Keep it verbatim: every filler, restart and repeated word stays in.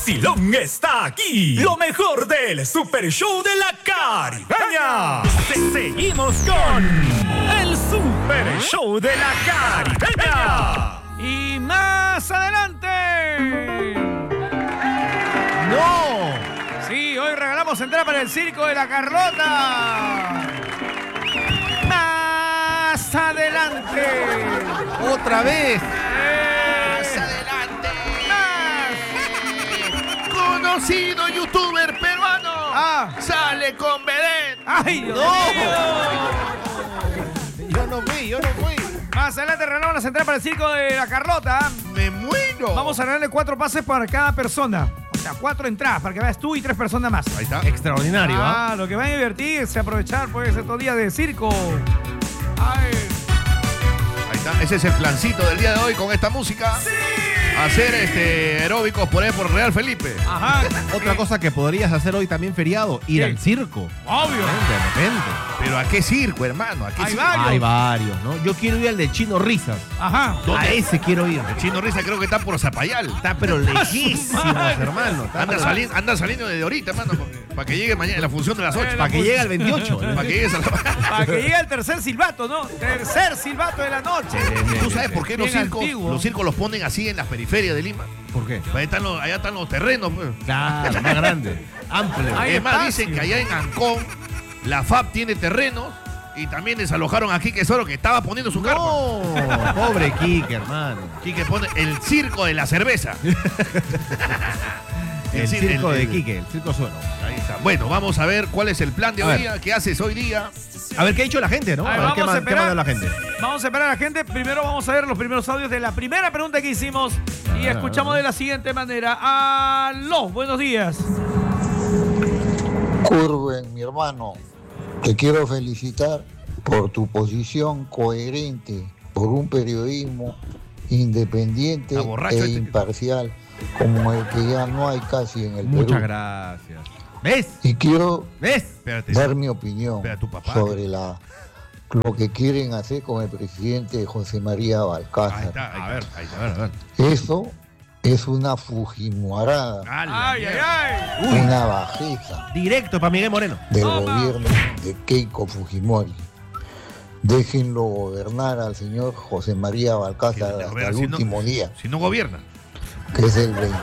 Silón está aquí. Lo mejor del Super Show de la Caribeña. Se- Seguimos con el Super Show de la Caribeña. Y más adelante. ¡No! Sí, hoy regalamos entrada para el circo de la Carlota. Más adelante. ¡Otra vez! Más adelante! Más. Conocido youtuber peruano. Ah. Sale con vedette. ¡Ay, Dios ¡No! mío! Yo no fui, yo no fui. Más adelante regalamos las entradas para el circo de la Carlota. ¡Me muero! Vamos a regalarle cuatro pases para cada persona. O sea, cuatro entradas para que veas tú y tres personas más. Ahí está. Extraordinario, ¿ah? Ah, lo que van a divertirse, aprovechar pues estos días de circo. Ay. Ahí está. Ese es el plancito del día de hoy con esta música. ¡Sí! Hacer este aeróbicos por ahí por Real Felipe. Ajá. Otra cosa que podrías hacer hoy también feriado, ir ¿Qué? al circo. Obvio. De repente. Pero ¿a qué circo, hermano? ¿A qué Hay circo? varios. Hay varios, ¿no? Yo quiero ir al de Chino Risas. Ajá. ¿Dónde? A ese quiero ir. El Chino Risa creo que está por Zapayal. Está pero lejísimos, hermano. Está Anda, pero- sali anda saliendo desde ahorita, hermano, para que llegue mañana en la función de las ocho. Para que llegue al veintiocho. Para que llegues a la... Para que llegue el tercer silbato, ¿no? Tercer silbato de la noche. ¿Tú sabes por qué los Bien circos, antiguo. los circos los ponen así en las periferias de Lima? ¿Por qué? Allá están los, allá están los terrenos, pues. Claro, más grande. Amplio. Hay Es más, espacio. dicen que allá en Ancón la F A P tiene terrenos y también desalojaron a Quique Soro, que estaba poniendo su carpa. No, pobre Kike, hermano. Quique pone el circo de la cerveza. El cir- circo el- de el- Kike, el circo suelo. Ahí está. Bueno, vamos a ver cuál es el plan de A hoy ver. día. ¿Qué haces hoy día? A ver qué ha dicho la gente, ¿no? A A ver, ver qué, vamos a ma- qué esperar. manda la gente. Vamos a esperar a la gente. Primero vamos a ver los primeros audios de la primera pregunta que hicimos y Ah, escuchamos ah. de la siguiente manera. Aló, buenos días. Curwen, mi hermano, te quiero felicitar por tu posición coherente, por un periodismo independiente Está borracho e este. imparcial, como el que ya no hay casi en el Muchas Perú. gracias. ¿Ves? Y quiero ¿Ves? Espérate. dar mi opinión Espera, tu papá. sobre la lo que quieren hacer con el presidente José María Ahí Balcázar. está, ahí A ver, está. ahí está, a ver, a ver. Eso es una fujimoarada, A la Ay, ay, mierda. ay. Uy, una bajeza directo para Miguel Moreno. del Toma. gobierno de Keiko Fujimori. Déjenlo gobernar al señor José María Balcázar Que- a hasta ver, el si no- último día, Si no gobierna. que es el